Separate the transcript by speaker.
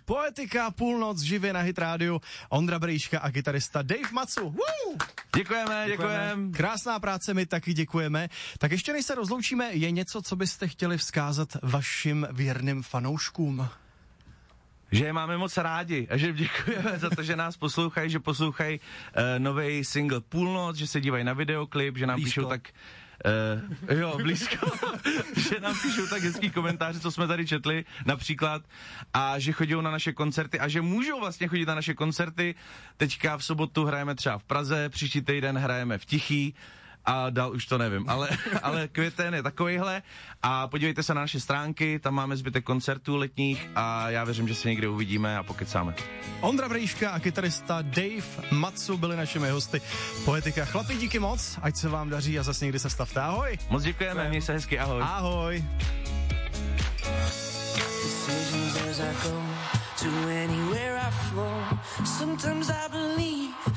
Speaker 1: Poetika, půlnoc, živě na Hit rádiu. Ondra Brejška a kytarista Dave Matsu. Woo!
Speaker 2: Děkujeme.
Speaker 1: Krásná práce, my taky děkujeme. Tak ještě než se rozloučíme, je něco, co byste chtěli vzkázat vašim věrným fanouškům?
Speaker 2: Že je máme moc rádi a že děkujeme za to, že nás poslouchají, že poslouchají nový single Půlnoc, že se dívají na videoklip, že nám píšou tak... blízko. Že nám píšou tak hezký komentáře, co jsme tady četli, například, a že chodí na naše koncerty a že můžou vlastně chodit na naše koncerty. Teďka v sobotu hrajeme třeba v Praze, příští týden hrajeme v Tichý a dál už to nevím, ale květen je takovejhle a podívejte se na naše stránky, tam máme zbytek koncertů letních a já věřím, že se někde uvidíme a pokecáme.
Speaker 1: Ondra Brejška a kytarista Dave Matsu byli našimi hosty. Poetika. Chlapi, díky moc, ať se vám daří a zase někdy se stavte. Ahoj.
Speaker 2: Moc děkujeme, měj se hezky, ahoj.
Speaker 1: Ahoj.
Speaker 3: Sometimes I believe